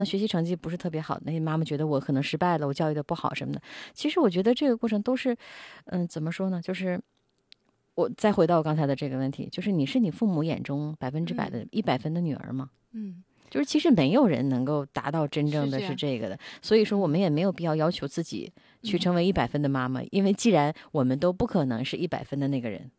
那学习成绩不是特别好，那些妈妈觉得我可能失败了，我教育的不好什么的。其实我觉得这个过程都是，怎么说呢？就是我再回到我刚才的这个问题，就是你是你父母眼中100%的100分的女儿吗？就是其实没有人能够达到真正的是这个的，所以说我们也没有必要要求自己去成为100分的妈妈，因为既然我们都不可能是100分的那个人。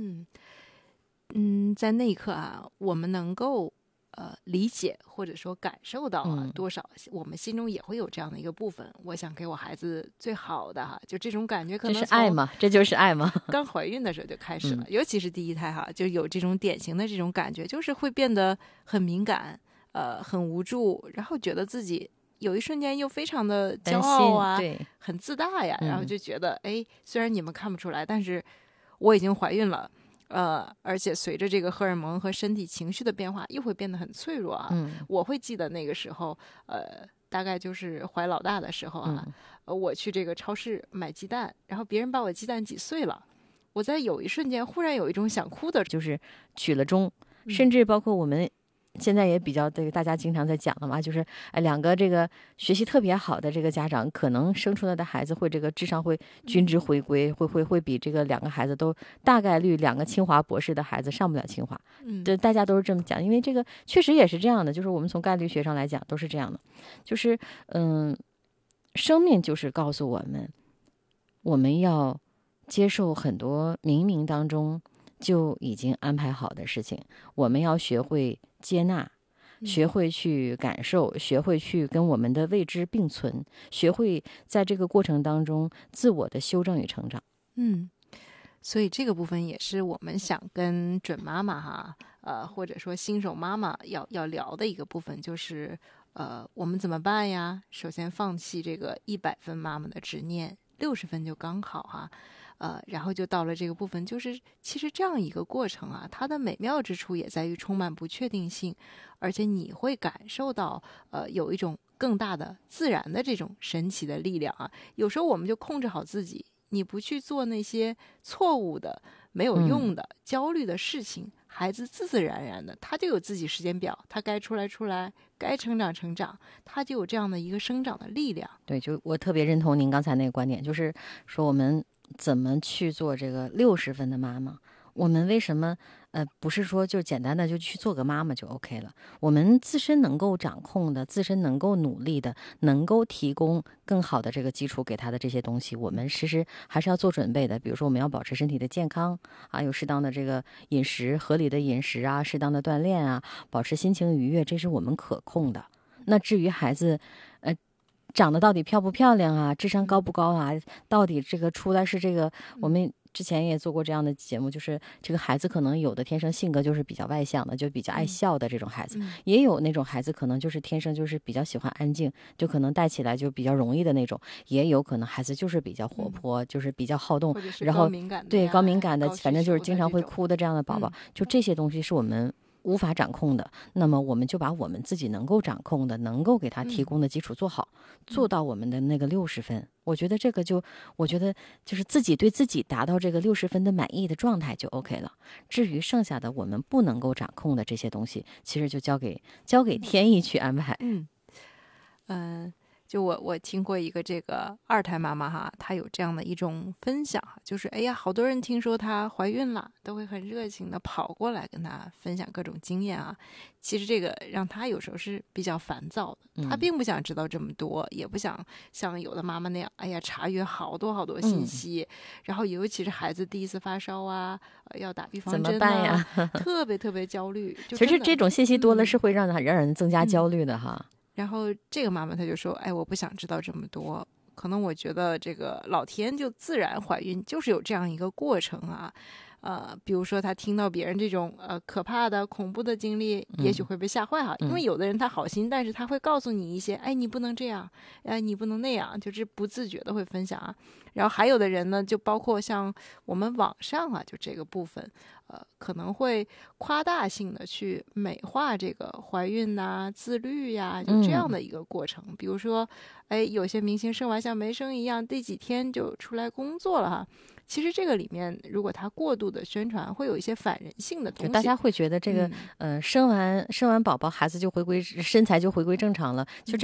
在那一刻啊，我们能够理解或者说感受到多少，我们心中也会有这样的一个部分，我想给我孩子最好的哈，就这种感觉可能这是爱吗？这就是爱吗？ 刚怀孕的时候就开始了，尤其是第一胎哈，就有这种典型的这种感觉，就是会变得很敏感，很无助，然后觉得自己有一瞬间又非常的骄傲啊， 对， 很自大呀，然后就觉得虽然你们看不出来，但是我已经怀孕了。而且随着这个荷尔蒙和身体情绪的变化，又会变得很脆弱啊。我会记得那个时候，大概就是怀老大的时候啊，我去这个超市买鸡蛋，然后别人把我鸡蛋挤碎了，我在有一瞬间忽然有一种想哭的， 就是取了中，甚至包括我们。现在也比较这个，大家经常在讲的嘛，就是两个这个学习特别好的这个家长，可能生出来的孩子会这个智商会均值回归，会比这个两个孩子都大概率两个清华博士的孩子上不了清华。对，大家都是这么讲，因为这个确实也是这样的，就是我们从概率学上来讲都是这样的，就是生命就是告诉我们，我们要接受很多冥冥当中就已经安排好的事情，我们要学会接纳，学会去感受，学会去跟我们的未知并存，学会在这个过程当中自我的修正与成长。 所以这个部分也是我们想跟准妈妈哈，或者说新手妈妈要聊的一个部分，就是我们怎么办呀？首先放弃这个100分妈妈的执念，60分就刚好哈。然后就到了这个部分，就是其实这样一个过程啊，它的美妙之处也在于充满不确定性，而且你会感受到有一种更大的自然的这种神奇的力量啊。有时候我们就控制好自己，你不去做那些错误的、没有用的、焦虑的事情，孩子自自然然的他就有自己时间表，他该出来，该成长，他就有这样的一个生长的力量。 对，就我特别认同您刚才那个观点，就是说我们怎么去做这个60分的妈妈。我们为什么不是说就简单的就去做个妈妈就 OK 了？我们自身能够掌控的，自身能够努力的，能够提供更好的这个基础给他的这些东西，我们其实还是要做准备的。比如说我们要保持身体的健康啊，有适当的这个饮食，合理的饮食啊，适当的锻炼啊，保持心情愉悦，这是我们可控的。那至于孩子长得到底漂不漂亮啊，智商高不高啊，到底这个出来是这个，我们之前也做过这样的节目，就是这个孩子可能有的天生性格就是比较外向的，就比较爱笑的这种孩子，也有那种孩子可能就是天生就是比较喜欢安静，就可能带起来就比较容易的那种，也有可能孩子就是比较活泼，就是比较好动，然后对高敏感的，反正就是经常会哭的这样的宝宝，就这些东西是我们无法掌控的，那么我们就把我们自己能够掌控的，能够给他提供的基础做好，做到我们的那个60分。我觉得这个我觉得就是自己对自己达到这个60分的满意的状态就 OK 了。至于剩下的我们不能够掌控的这些东西，其实就交给天意去安排。 就我听过一个这个2胎妈妈哈，她有这样的一种分享，就是哎呀，好多人听说她怀孕了，都会很热情的跑过来跟她分享各种经验啊。其实这个让她有时候是比较烦躁的，她并不想知道这么多，也不想像有的妈妈那样，哎呀，查阅好多信息，然后尤其是孩子第一次发烧啊，要打预防针啊， 怎么办呀？ 特别焦虑。 其实这种信息多了是会让人增加焦虑的哈。 然后这个妈妈她就说，哎，我不想知道这么多，可能我觉得这个老天就自然怀孕就是有这样一个过程啊。比如说她听到别人这种可怕的恐怖的经历，也许会被吓坏哈，因为有的人他好心，但是他会告诉你一些，哎，你不能这样，哎，你不能那样，就是不自觉的会分享啊。然后还有的人呢，就包括像我们网上啊，就这个部分， 可能会夸大性的去美化这个怀孕呐、自律呀，就这样的一个过程。比如说，哎，有些明星生完像没生一样，第几天就出来工作了哈。其实这个里面，如果它过度的宣传，会有一些反人性的东西。 大家会觉得这个，生完宝宝，孩子就身材就回归正常了，就